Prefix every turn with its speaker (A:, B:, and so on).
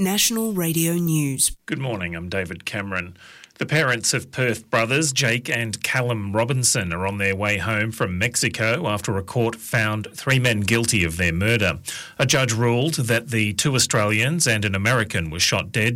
A: National Radio News.
B: Good morning, I'm David Cameron. The parents of Perth brothers Jake and Callum Robinson are on their way home from Mexico after a court found 3 men guilty of their murder. A judge ruled that the 2 Australians and an American were shot dead